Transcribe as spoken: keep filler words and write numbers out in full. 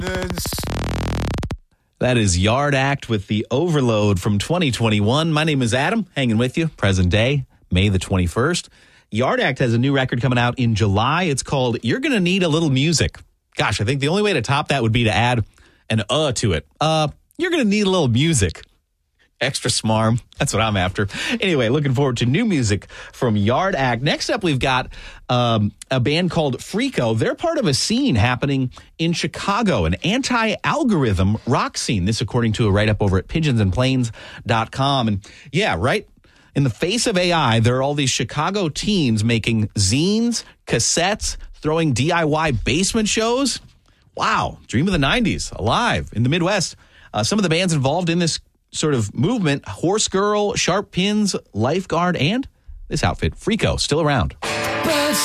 That is Yard Act with the Overload from twenty twenty-one. My name is Adam, hanging with you, present day, May the twenty-first. Yard Act has a new record coming out in July. It's called You're Gonna Need a Little Music. Gosh, I think the only way to top that would be to add an uh to it. Uh, you're gonna need a little music. Extra smarm. That's what I'm after. Anyway, looking forward to new music from Yard Act. Next up, we've got um, a band called Freako. They're part of a scene happening in Chicago, an anti-algorithm rock scene. This according to a write-up over at pigeons and planes dot com. And yeah, right in the face of A I, there are all these Chicago teens making zines, cassettes, throwing D I Y basement shows. Wow, dream of the nineties, alive in the Midwest. Uh, some of the bands involved in this sort of movement, Horse Girl, Sharp Pins, Lifeguard, and this outfit, Freako, still around.